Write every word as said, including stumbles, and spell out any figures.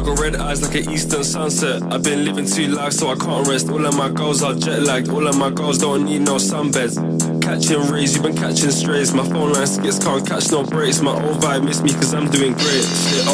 got red eyes like an eastern sunset. I've been living two lives so I can't rest. All of my goals are jet lagged. All of my goals don't need no sunbeds. Catching rays, you've been catching strays. My phone line skits, can't catch no breaks. My old vibe miss me cause I'm doing great. Shit,